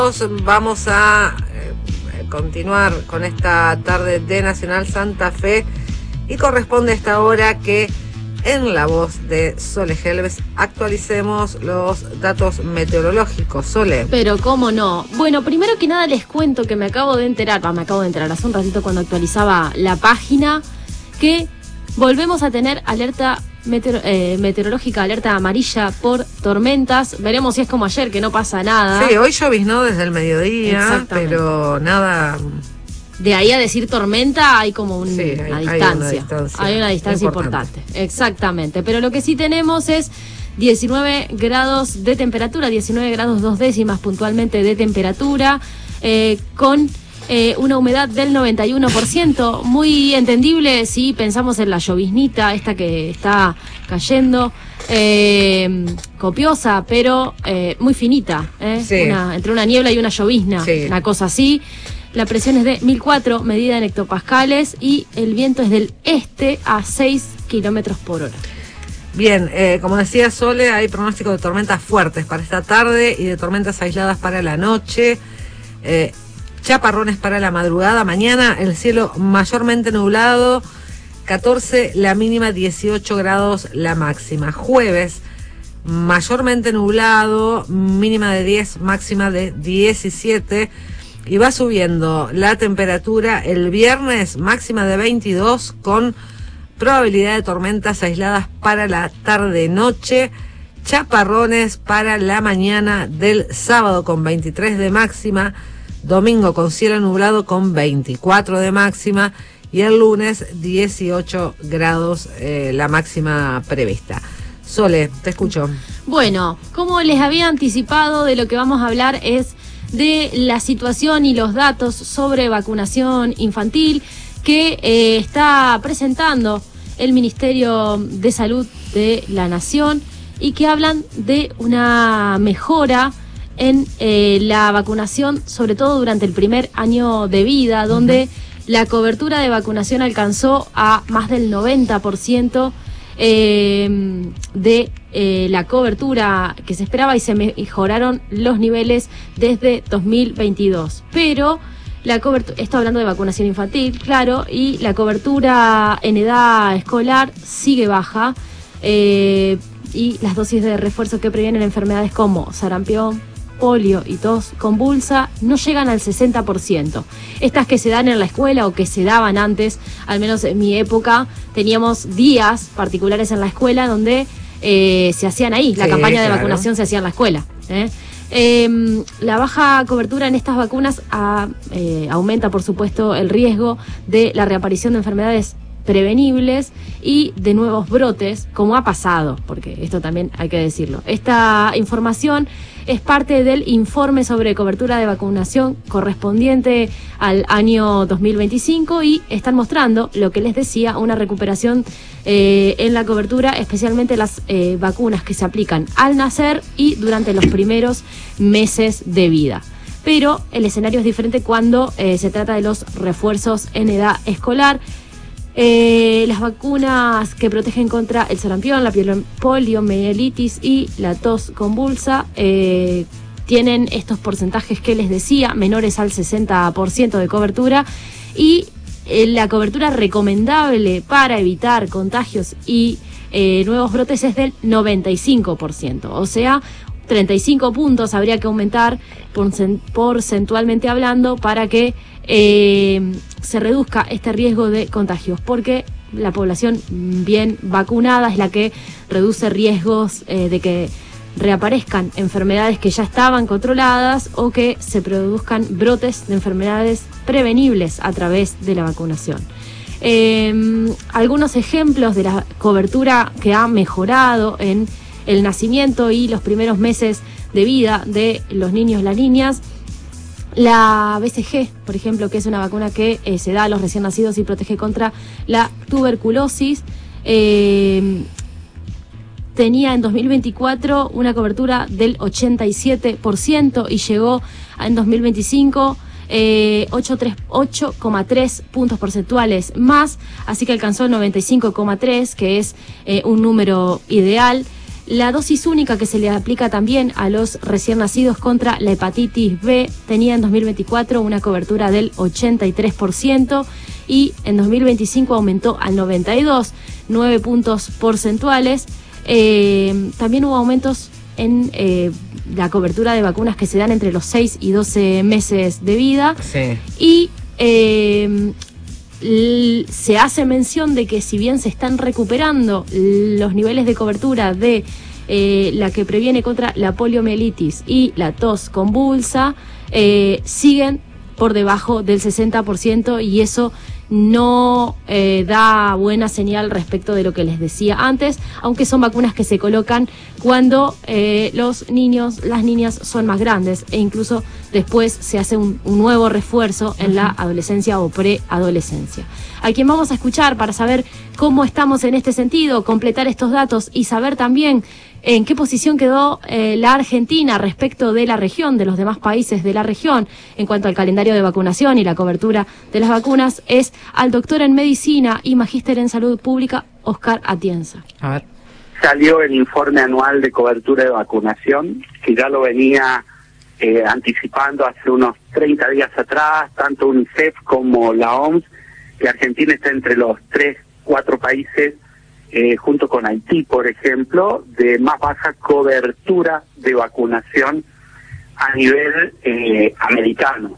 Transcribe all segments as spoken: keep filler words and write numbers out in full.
Vamos a eh, continuar con esta tarde de Nacional Santa Fe y corresponde a esta hora que en la voz de Sole Helves actualicemos los datos meteorológicos. Sole. Pero cómo no. Bueno, primero que nada les cuento que me acabo de enterar, bah, me acabo de enterar hace un ratito cuando actualizaba la página, que volvemos a tener alerta Meteor, eh, meteorológica, alerta amarilla por tormentas. Veremos si es como ayer, que no pasa nada. Sí, hoy lloviznó desde el mediodía, pero nada. De ahí a decir tormenta hay como un, sí, hay, una, hay distancia. una distancia. Hay una distancia importante. importante. Exactamente. Pero lo que sí tenemos es diecinueve grados de temperatura, diecinueve grados dos décimas puntualmente de temperatura, eh, con Eh, una humedad del noventa y uno por ciento, muy entendible si pensamos en la lloviznita, esta que está cayendo, eh, copiosa, pero eh, muy finita, ¿eh? Sí. Una, entre una niebla y una llovizna, sí. Una cosa así. La presión es de mil cuatro, medida en hectopascales, y el viento es del este a seis kilómetros por hora. Bien, eh, como decía Sole, hay pronóstico de tormentas fuertes para esta tarde y de tormentas aisladas para la noche. Eh, Chaparrones para la madrugada. Mañana el cielo mayormente nublado, catorce la mínima, dieciocho grados la máxima. Jueves mayormente nublado, mínima de diez, máxima de diecisiete, y va subiendo la temperatura el viernes, máxima de veintidós, con probabilidad de tormentas aisladas para la tarde-noche. Chaparrones para la mañana del sábado con veintitrés de máxima. Domingo con cielo nublado con veinticuatro de máxima, y el lunes dieciocho grados eh, la máxima prevista. Sole, te escucho. Bueno, como les había anticipado, de lo que vamos a hablar es de la situación y los datos sobre vacunación infantil que eh, está presentando el Ministerio de Salud de la Nación, y que hablan de una mejora en eh, la vacunación, sobre todo durante el primer año de vida, donde uh-huh. la cobertura de vacunación alcanzó a más del noventa por ciento eh, de eh, la cobertura que se esperaba, y se mejoraron los niveles desde dos mil veintidós. Pero la cobertura, esto hablando de vacunación infantil, claro, y la cobertura en edad escolar sigue baja, eh, y las dosis de refuerzo que previenen enfermedades como sarampión, polio y tos convulsa no llegan al sesenta por ciento. Estas que se dan en la escuela o que se daban antes, al menos en mi época, teníamos días particulares en la escuela donde eh, se hacían ahí, la sí, campaña de claro. vacunación se hacía en la escuela. ¿eh? Eh, la baja cobertura en estas vacunas a, eh, aumenta, por supuesto, el riesgo de la reaparición de enfermedades prevenibles y de nuevos brotes, como ha pasado, porque esto también hay que decirlo. Esta información es parte del informe sobre cobertura de vacunación correspondiente al año dos mil veinticinco, y están mostrando, lo que les decía, una recuperación eh, en la cobertura, especialmente las eh, vacunas que se aplican al nacer y durante los primeros meses de vida. Pero el escenario es diferente cuando eh, se trata de los refuerzos en edad escolar. Eh, las vacunas que protegen contra el sarampión, la poliomielitis y la tos convulsa eh, tienen estos porcentajes que les decía, menores al sesenta por ciento de cobertura, y eh, la cobertura recomendable para evitar contagios y eh, nuevos brotes es del noventa y cinco por ciento, o sea, treinta y cinco puntos habría que aumentar porcentualmente hablando para que eh, se reduzca este riesgo de contagios, porque la población bien vacunada es la que reduce riesgos eh, de que reaparezcan enfermedades que ya estaban controladas o que se produzcan brotes de enfermedades prevenibles a través de la vacunación. Eh, algunos ejemplos de la cobertura que ha mejorado en el nacimiento y los primeros meses de vida de los niños y las niñas. La B C G, por ejemplo, que es una vacuna que eh, se da a los recién nacidos y protege contra la tuberculosis, eh, tenía en dos mil veinticuatro una cobertura del ochenta y siete por ciento y llegó a, en dos mil veinticinco eh, ocho coma tres puntos porcentuales más, así que alcanzó el noventa y cinco coma tres, que es eh, un número ideal. La dosis única que se le aplica también a los recién nacidos contra la hepatitis B tenía en dos mil veinticuatro una cobertura del ochenta y tres por ciento y en dos mil veinticinco aumentó al noventa y dos, nueve puntos porcentuales. Eh, también hubo aumentos en eh, la cobertura de vacunas que se dan entre los seis y doce meses de vida. Sí. Y eh, se hace mención de que si bien se están recuperando los niveles de cobertura de eh, la que previene contra la poliomielitis y la tos convulsa, eh, siguen por debajo del sesenta por ciento y eso no eh, da buena señal respecto de lo que les decía antes, aunque son vacunas que se colocan cuando eh, los niños, las niñas son más grandes e incluso después se hace un, un nuevo refuerzo en la adolescencia o preadolescencia. A quien vamos a escuchar para saber cómo estamos en este sentido, completar estos datos y saber también en qué posición quedó eh, la Argentina respecto de la región, de los demás países de la región, en cuanto al calendario de vacunación y la cobertura de las vacunas, es al doctor en medicina y magíster en salud pública, Oscar Atienza. A ver. Salió el informe anual de cobertura de vacunación, que ya lo venía eh, anticipando hace unos treinta días atrás, tanto UNICEF como la O M S, que Argentina está entre los tres, cuatro países, eh, junto con Haití, por ejemplo, de más baja cobertura de vacunación a nivel eh, americano.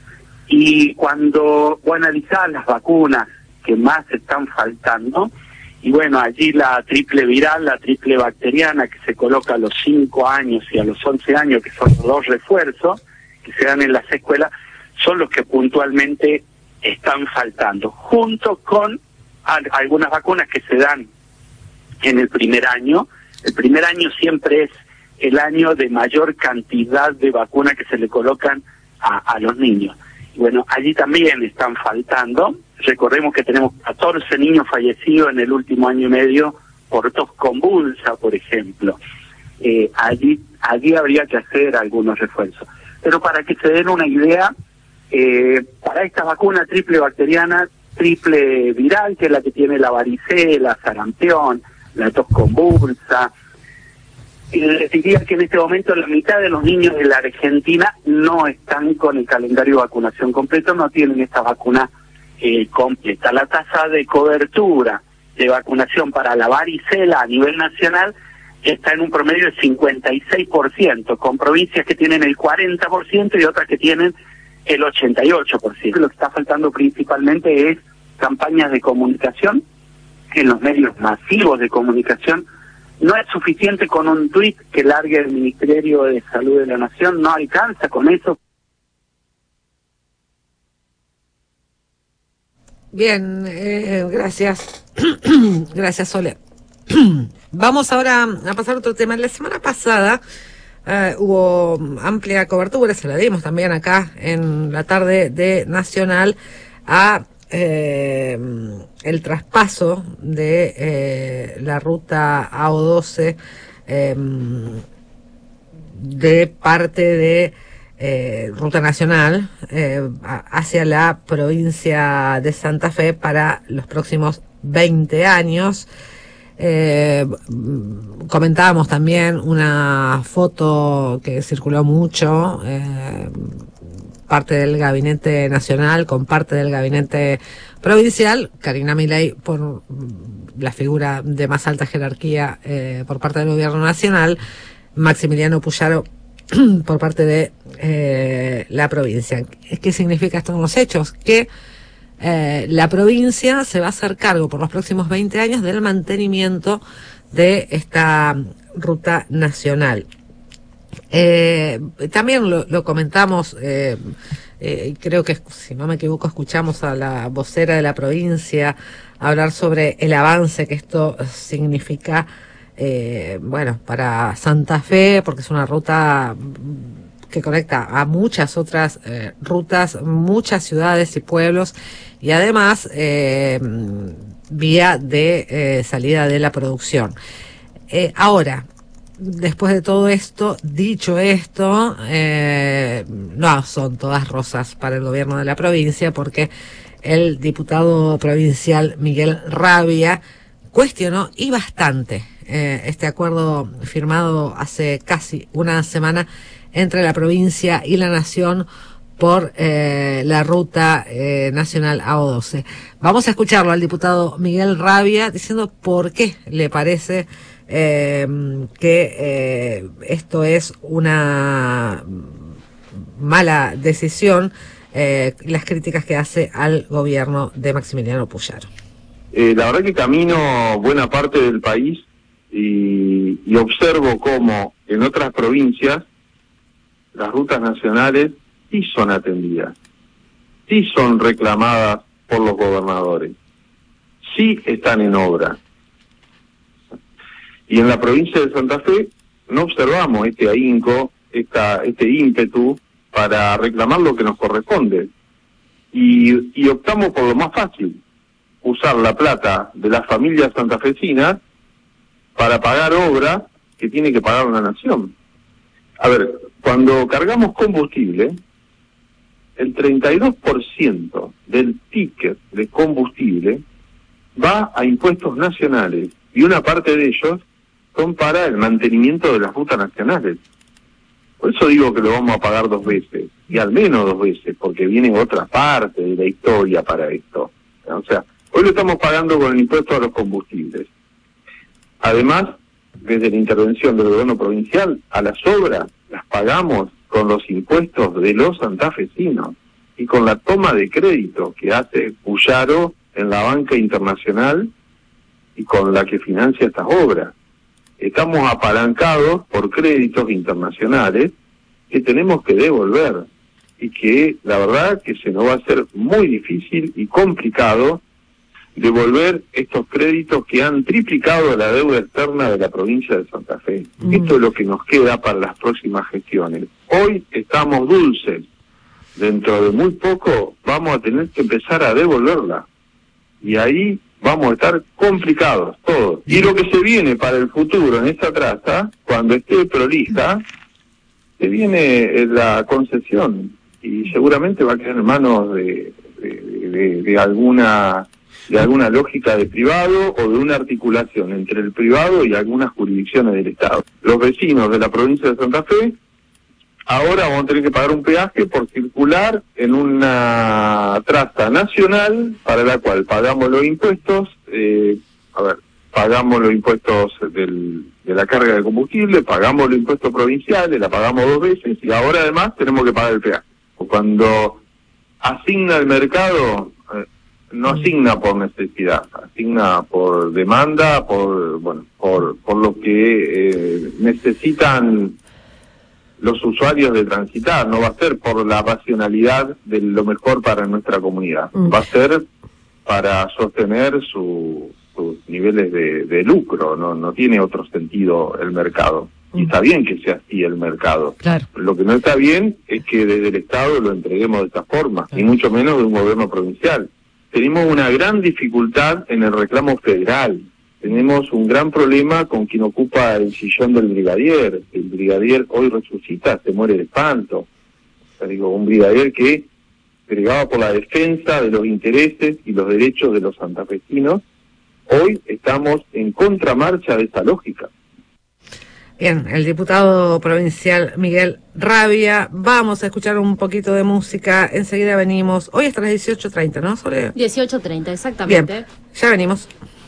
Y cuando vos analizás las vacunas que más están faltando, y bueno, allí la triple viral, la triple bacteriana, que se coloca a los cinco años y a los once años, que son los dos refuerzos que se dan en las escuelas, son los que puntualmente están faltando, junto con a, algunas vacunas que se dan en el primer año. El primer año siempre es el año de mayor cantidad de vacunas que se le colocan a, a los niños. Y bueno, allí también están faltando. Recordemos que tenemos catorce niños fallecidos en el último año y medio por tos convulsa, por ejemplo. Eh, allí, allí habría que hacer algunos refuerzos. Pero para que se den una idea, eh, para esta vacuna triple bacteriana, triple viral, que es la que tiene la varicela, sarampión, la tos convulsa, y les diría que en este momento la mitad de los niños de la Argentina no están con el calendario de vacunación completo, no tienen esta vacuna eh, completa. La tasa de cobertura de vacunación para la varicela a nivel nacional está en un promedio de cincuenta y seis por ciento, con provincias que tienen el cuarenta por ciento y otras que tienen el ochenta y ocho por ciento. Lo que está faltando principalmente es campañas de comunicación en los medios masivos de comunicación. No es suficiente con un tuit que largue el Ministerio de Salud de la Nación, no alcanza con eso. Bien, eh, gracias. Gracias, Sole. Vamos ahora a pasar a otro tema. La semana pasada eh, hubo amplia cobertura, se la dimos también acá en la tarde de Nacional, a eh, el traspaso de eh, la ruta A O doce eh, de parte de eh, Ruta Nacional eh, hacia la provincia de Santa Fe para los próximos veinte años. Eh, comentábamos también una foto que circuló mucho, eh, parte del gabinete nacional con parte del gabinete provincial, Karina Milei por la figura de más alta jerarquía eh, por parte del gobierno nacional, Maximiliano Puyaro por parte de eh, la provincia. ¿Qué significa esto en los hechos? Que eh, la provincia se va a hacer cargo por los próximos veinte años del mantenimiento de esta ruta nacional. Eh, también lo, lo comentamos, eh, eh, creo que, si no me equivoco, escuchamos a la vocera de la provincia hablar sobre el avance que esto significa, eh, bueno, para Santa Fe, porque es una ruta que conecta a muchas otras eh, rutas, muchas ciudades y pueblos, y además eh, vía de eh, salida de la producción. Eh, ahora, después de todo esto, dicho esto, eh, no son todas rosas para el gobierno de la provincia, porque el diputado provincial Miguel Rabia cuestionó y bastante eh, este acuerdo firmado hace casi una semana entre la provincia y la nación por eh, la ruta eh, nacional A O doce. Vamos a escucharlo al diputado Miguel Rabia diciendo por qué le parece eh, que eh, esto es una mala decisión, eh, las críticas que hace al gobierno de Maximiliano Puyaro. Eh, la verdad que camino buena parte del país y, y observo cómo en otras provincias las rutas nacionales sí son atendidas, sí son reclamadas por los gobernadores, sí están en obra. Y en la provincia de Santa Fe no observamos este ahínco, esta, este ímpetu para reclamar lo que nos corresponde. Y, y optamos por lo más fácil, usar la plata de las familias santafesinas para pagar obra que tiene que pagar una nación. A ver, cuando cargamos combustible, el treinta y dos por ciento del ticket de combustible va a impuestos nacionales y una parte de ellos son para el mantenimiento de las rutas nacionales. Por eso digo que lo vamos a pagar dos veces, y al menos dos veces, porque viene otra parte de la historia para esto. O sea, hoy lo estamos pagando con el impuesto a los combustibles. Además, desde la intervención del gobierno provincial, a las obras las pagamos con los impuestos de los santafesinos y con la toma de crédito que hace Puyaro en la banca internacional y con la que financia estas obras. Estamos apalancados por créditos internacionales que tenemos que devolver y que la verdad que se nos va a hacer muy difícil y complicado devolver estos créditos que han triplicado la deuda externa de la provincia de Santa Fe. Mm. Esto es lo que nos queda para las próximas gestiones. Hoy estamos dulces. Dentro de muy poco vamos a tener que empezar a devolverla. Y ahí vamos a estar complicados todos. Y lo que se viene para el futuro en esta traza, cuando esté prolija, se viene la concesión. Y seguramente va a quedar en manos de, de, de, de alguna... de alguna lógica de privado o de una articulación entre el privado y algunas jurisdicciones del Estado. Los vecinos de la provincia de Santa Fe ahora vamos a tener que pagar un peaje por circular en una traza nacional para la cual pagamos los impuestos, eh, a ver, pagamos los impuestos del, de la carga de combustible, pagamos los impuestos provinciales, la pagamos dos veces y ahora además tenemos que pagar el peaje. Cuando asigna el mercado... Eh, no asigna por necesidad, asigna por demanda, por bueno, por por lo que eh, necesitan los usuarios de transitar. No va a ser por la racionalidad de lo mejor para nuestra comunidad, mm. va a ser para sostener su, sus niveles de, de lucro. No no tiene otro sentido el mercado. Y está bien que sea así el mercado. Claro. Lo que no está bien es que desde el Estado lo entreguemos de esta forma, claro. Y mucho menos de un gobierno provincial. Tenemos una gran dificultad en el reclamo federal. Tenemos un gran problema con quien ocupa el sillón del brigadier. El brigadier hoy resucita, se muere de espanto. O sea, digo, un brigadier que pregaba por la defensa de los intereses y los derechos de los santafesinos. Hoy estamos en contramarcha de esa lógica. Bien, el diputado provincial Miguel Rabia. Vamos a escuchar un poquito de música. Enseguida venimos. Hoy hasta las dieciocho treinta, ¿no, Sole? dieciocho treinta, exactamente. Bien, ya venimos.